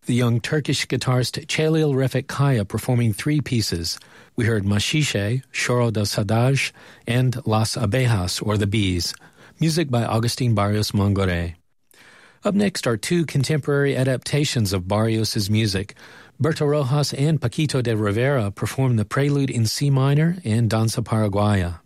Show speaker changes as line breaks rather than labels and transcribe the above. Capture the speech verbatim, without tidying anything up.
the young Turkish guitarist Chelil Refik Kaya performing three pieces. We heard Machiche, Choro del Sadaj, and Las Abejas, or the Bees, music by Agustin Barrios Mongore. Up next are two contemporary adaptations of Barrios' music. Berto Rojas and Paquito de Rivera performed the Prelude in C minor and Danza Paraguaya.